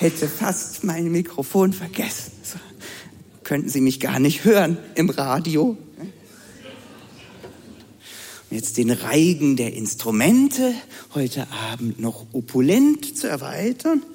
hätte fast mein Mikrofon vergessen. So, könnten Sie mich gar nicht hören im Radio. Jetzt den Reigen der Instrumente heute Abend noch opulent zu erweitern,